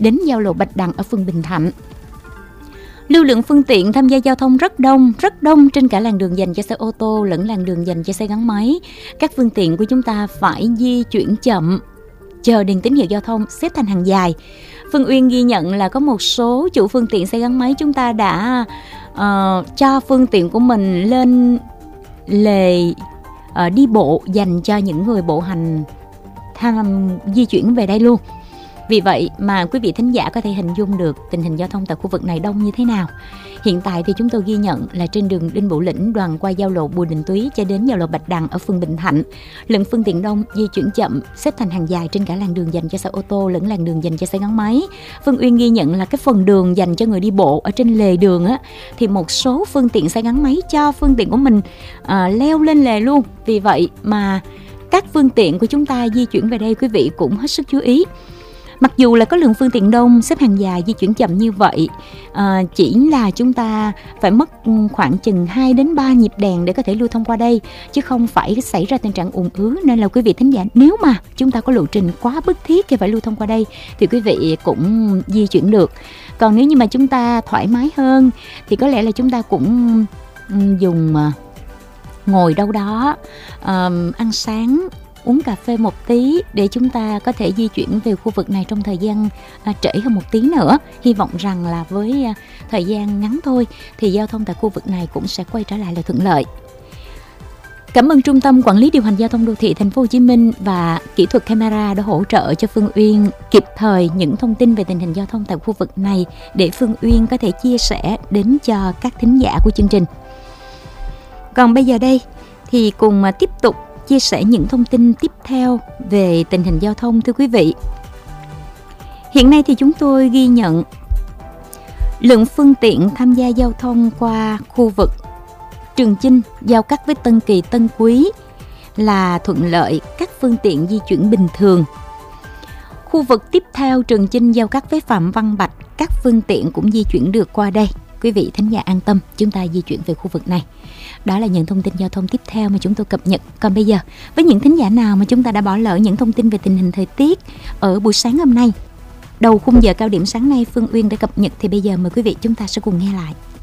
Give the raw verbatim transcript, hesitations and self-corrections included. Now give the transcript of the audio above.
đến giao lộ Bạch Đằng ở phường Bình Thạnh. Lưu lượng phương tiện tham gia giao thông rất đông, rất đông trên cả làn đường dành cho xe ô tô lẫn làn đường dành cho xe gắn máy. Các phương tiện của chúng ta phải di chuyển chậm, chờ đèn tín hiệu giao thông xếp thành hàng dài. Phương Uyên ghi nhận là có một số chủ phương tiện xe gắn máy chúng ta đã uh, cho phương tiện của mình lên lề uh, đi bộ dành cho những người bộ hành tham di chuyển về đây luôn. Vì vậy mà quý vị thính giả có thể hình dung được tình hình giao thông tại khu vực này đông như thế nào. Hiện tại thì chúng tôi ghi nhận là trên đường Đinh Bộ Lĩnh đoạn qua giao lộ Bùi Đình Túy cho đến giao lộ Bạch Đằng ở phường Bình Thạnh, lượng phương tiện đông, di chuyển chậm, xếp thành hàng dài trên cả làn đường dành cho xe ô tô lẫn làn đường dành cho xe gắn máy. Phương Uyên ghi nhận là cái phần đường dành cho người đi bộ ở trên lề đường á, thì một số phương tiện xe gắn máy cho phương tiện của mình à, leo lên lề luôn. Vì vậy mà các phương tiện của chúng ta di chuyển về đây quý vị cũng hết sức chú ý. Mặc dù là có lượng phương tiện đông, xếp hàng dài, di chuyển chậm như vậy, à, chỉ là chúng ta phải mất khoảng chừng hai đến ba nhịp đèn để có thể lưu thông qua đây, chứ không phải xảy ra tình trạng ùn ứ. Nên là quý vị thính giả, nếu mà chúng ta có lộ trình quá bức thiết khi phải lưu thông qua đây thì quý vị cũng di chuyển được. Còn nếu như mà chúng ta thoải mái hơn thì có lẽ là chúng ta cũng dùng ngồi đâu đó, um, ăn sáng, uống cà phê một tí để chúng ta có thể di chuyển về khu vực này trong thời gian à, trễ hơn một tí nữa. Hy vọng rằng là với à, thời gian ngắn thôi thì giao thông tại khu vực này cũng sẽ quay trở lại là thuận lợi. Cảm ơn Trung tâm Quản lý Điều hành Giao thông Đô thị Thành phố Hồ Chí Minh và kỹ thuật camera đã hỗ trợ cho Phương Uyên kịp thời những thông tin về tình hình giao thông tại khu vực này để Phương Uyên có thể chia sẻ đến cho các thính giả của chương trình. Còn bây giờ đây thì cùng mà tiếp tục chia sẻ những thông tin tiếp theo về tình hình giao thông, thưa quý vị. Hiện nay thì chúng tôi ghi nhận lượng phương tiện tham gia giao thông qua khu vực Trường Chinh giao cắt với Tân Kỳ, Tân Quý là thuận lợi, các phương tiện di chuyển bình thường. Khu vực tiếp theo Trường Chinh giao cắt với Phạm Văn Bạch, các phương tiện cũng di chuyển được qua đây. Quý vị thính giả an tâm, chúng ta di chuyển về khu vực này. Đó là những thông tin giao thông tiếp theo mà chúng tôi cập nhật. Còn bây giờ, với những thính giả nào mà chúng ta đã bỏ lỡ những thông tin về tình hình thời tiết ở buổi sáng hôm nay, đầu khung giờ cao điểm sáng nay Phương Uyên đã cập nhật, thì bây giờ mời quý vị chúng ta sẽ cùng nghe lại.